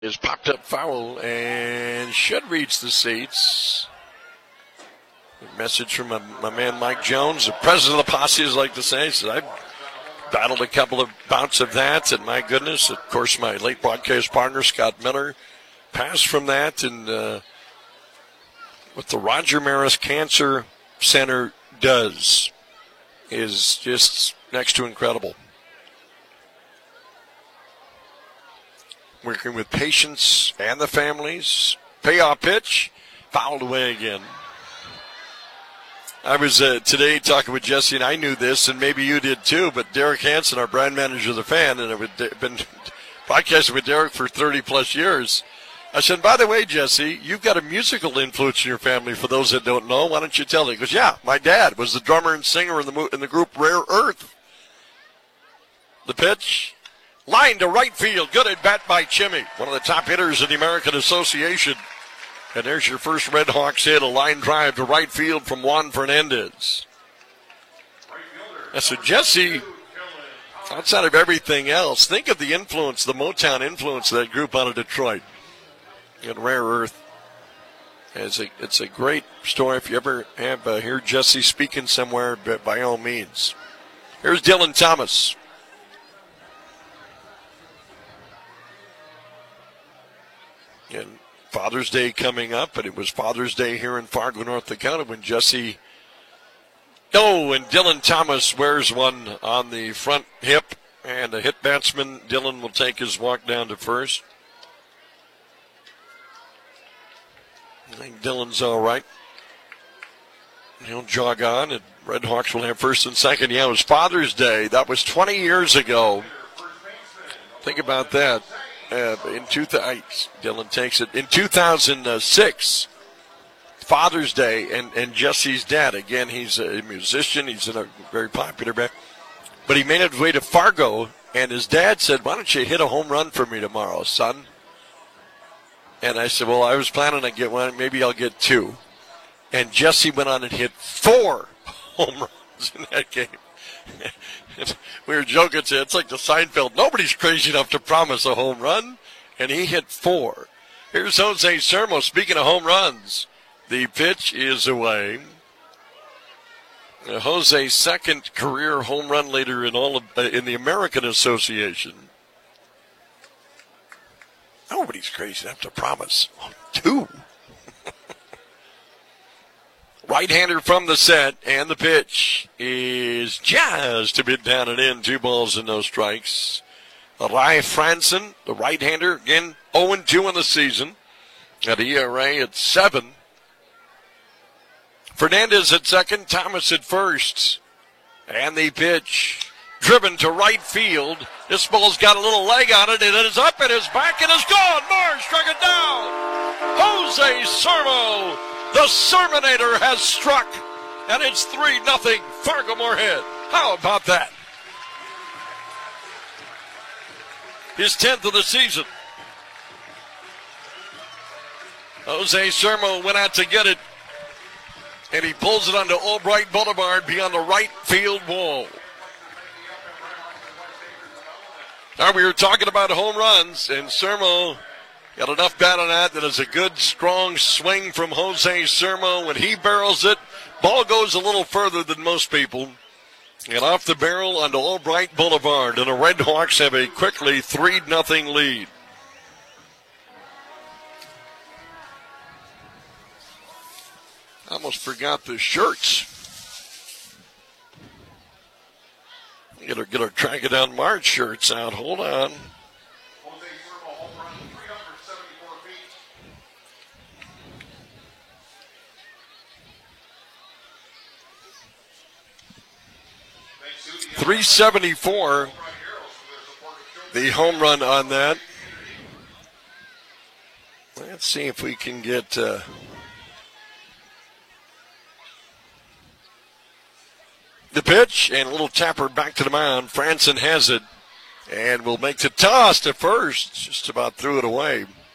is popped up foul and should reach the seats. A message from my man Mike Jones, the president of the posse, as I like to say. He says, I've battled a couple of bouts of that, and my goodness, of course, my late broadcast partner, Scott Miller, passed from that, and what the Roger Maris Cancer Center does is just next to incredible. Working with patients and the families. Payoff pitch, fouled away again. I was today talking with Jesse, and I knew this, and maybe you did too, but Derek Hansen, our brand manager of the Fan, and I've been broadcasting with Derek for 30-plus years. I said, by the way, Jesse, you've got a musical influence in your family, for those that don't know. Why don't you tell me? He goes, yeah, my dad was the drummer and singer in the group Rare Earth. The pitch, line to right field. Good at bat by Chimmy, one of the top hitters in the American Association. And there's your first Red Hawks hit, a line drive to right field from Juan Fernandez. So Jesse, outside of everything else, think of the influence, the Motown influence of that group out of Detroit. And Rare Earth. It's a great story. If you ever have hear Jesse speaking somewhere, by all means. Here's Dylan Thomas. And Father's Day coming up, and it was Father's Day here in Fargo, North Dakota, when Jesse, and Dylan Thomas wears one on the front hip, and a hit batsman, Dylan will take his walk down to first. I think Dylan's all right. He'll jog on, and Red Hawks will have first and second. Yeah, it was Father's Day. That was 20 years ago. Think about that. Dylan takes it. In 2006, Father's Day, and Jesse's dad, again, he's a musician. He's in a very popular band. But he made his way to Fargo, and his dad said, why don't you hit a home run for me tomorrow, son? And I said, well, I was planning on getting one. Maybe I'll get two. And Jesse went on and hit 4 home runs in that game. We were joking, it's like the Seinfeld. Nobody's crazy enough to promise a home run, and he hit 4. Here's Jose Sermo. Speaking of home runs, the pitch is away. Jose's second career home run leader in in the American Association. Nobody's crazy enough to promise 2. Right-hander from the set, and the pitch is just a bit down and in. 2 balls and no strikes. Rai Franson, the right-hander, again 0-2 in the season. At ERA at 7. Fernandez at second, Thomas at first. And the pitch driven to right field. This ball's got a little leg on it, and it is up, it is back, and it's gone. Mars struck it down. Jose Sermo, the Serminator, has struck, and it's 3-0 Fargo Moorhead. How about that? His 10th of the season. Jose Sermo went out to get it, and he pulls it onto Albright Boulevard beyond the right field wall. Now, we were talking about home runs, and Sermo got enough bat on that is a good, strong swing from Jose Sermo. When he barrels it, ball goes a little further than most people. And off the barrel onto Albright Boulevard, and the Red Hawks have a quickly 3-0 lead. I almost forgot the shirts. Get our Track It Down March shirts out. Hold on. .374, the home run on that. Let's see if we can get the pitch, and a little tapper back to the mound. Franson has it, and will make the toss to first. Just about threw it away.